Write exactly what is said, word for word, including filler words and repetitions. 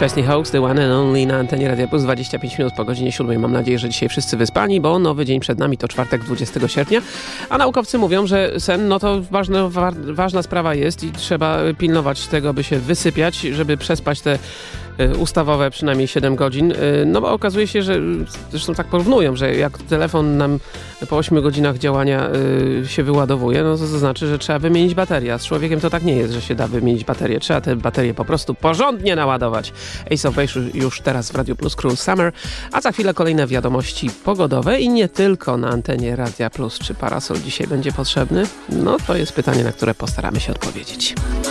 Chesney Hawkes, The One and Only na antenie Radia Plus, dwadzieścia pięć minut po godzinie siódmej. Mam nadzieję, że dzisiaj wszyscy wyspani, bo nowy dzień przed nami, to czwartek dwudziestego sierpnia, a naukowcy mówią, że sen, no to ważne, wa- ważna sprawa jest i trzeba pilnować tego, by się wysypiać, żeby przespać te ustawowe przynajmniej siedem godzin, no bo okazuje się, że zresztą tak porównują, że jak telefon nam po ośmiu godzinach działania się wyładowuje, no to, to znaczy, że trzeba wymienić baterię, a z człowiekiem to tak nie jest, że się da wymienić baterię, trzeba te baterie po prostu porządnie naładować. Ace of Base już teraz w Radio Plus, Cruel Summer, a za chwilę kolejne wiadomości pogodowe i nie tylko na antenie Radia Plus. Czy parasol dzisiaj będzie potrzebny? No to jest pytanie, na które postaramy się odpowiedzieć.